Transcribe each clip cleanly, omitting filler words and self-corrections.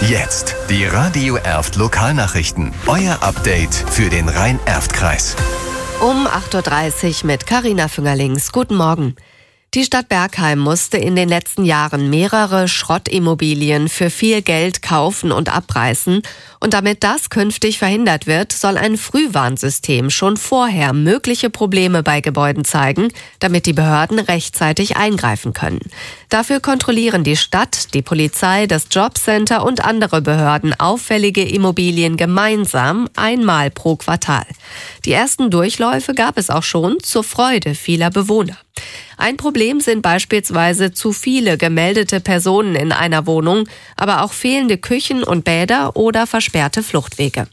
Jetzt die Radio Erft Lokalnachrichten. Euer Update für den Rhein-Erft-Kreis. Um 8.30 Uhr mit Carina Füngerlings. Guten Morgen. Die Stadt Bergheim musste in den letzten Jahren mehrere Schrottimmobilien für viel Geld kaufen und abreißen. Und damit das künftig verhindert wird, soll ein Frühwarnsystem schon vorher mögliche Probleme bei Gebäuden zeigen, damit die Behörden rechtzeitig eingreifen können. Dafür kontrollieren die Stadt, die Polizei, das Jobcenter und andere Behörden auffällige Immobilien gemeinsam einmal pro Quartal. Die ersten Durchläufe gab es auch schon zur Freude vieler Bewohner. Ein Problem sind beispielsweise zu viele gemeldete Personen in einer Wohnung, aber auch fehlende Küchen und Bäder oder versperrte Fluchtwege.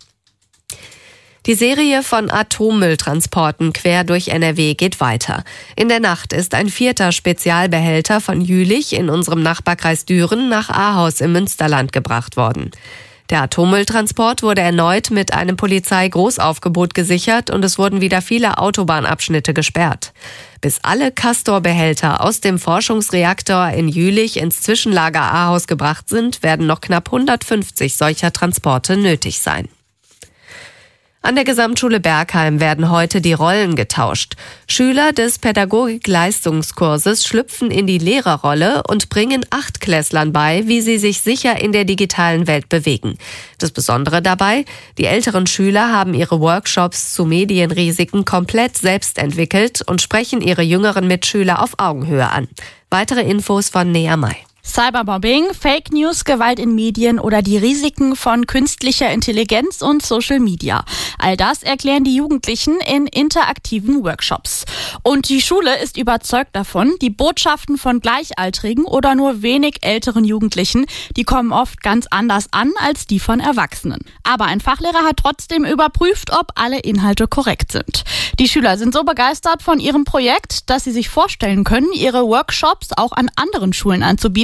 Die Serie von Atommülltransporten quer durch NRW geht weiter. In der Nacht ist ein 4. Spezialbehälter von Jülich in unserem Nachbarkreis Düren nach Ahaus im Münsterland gebracht worden. Der Atommülltransport wurde erneut mit einem Polizeigroßaufgebot gesichert und es wurden wieder viele Autobahnabschnitte gesperrt. Bis alle Castor-Behälter aus dem Forschungsreaktor in Jülich ins Zwischenlager Ahaus gebracht sind, werden noch knapp 150 solcher Transporte nötig sein. An der Gesamtschule Bergheim werden heute die Rollen getauscht. Schüler des Pädagogik-Leistungskurses schlüpfen in die Lehrerrolle und bringen Achtklässlern bei, wie sie sich sicher in der digitalen Welt bewegen. Das Besondere dabei, die älteren Schüler haben ihre Workshops zu Medienrisiken komplett selbst entwickelt und sprechen ihre jüngeren Mitschüler auf Augenhöhe an. Weitere Infos von Nea May. Cybermobbing, Fake News, Gewalt in Medien oder die Risiken von künstlicher Intelligenz und Social Media. All das erklären die Jugendlichen in interaktiven Workshops. Und die Schule ist überzeugt davon, die Botschaften von Gleichaltrigen oder nur wenig älteren Jugendlichen, die kommen oft ganz anders an als die von Erwachsenen. Aber ein Fachlehrer hat trotzdem überprüft, ob alle Inhalte korrekt sind. Die Schüler sind so begeistert von ihrem Projekt, dass sie sich vorstellen können, ihre Workshops auch an anderen Schulen anzubieten.